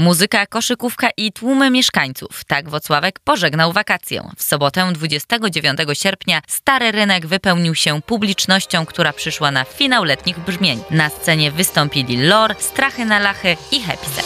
Muzyka, koszykówka i tłumy mieszkańców. Tak Włocławek pożegnał wakacje. W sobotę 29 sierpnia Stary Rynek wypełnił się publicznością, która przyszła na finał letnich brzmień. Na scenie wystąpili Lor, Strachy na Lachy i Happy Set.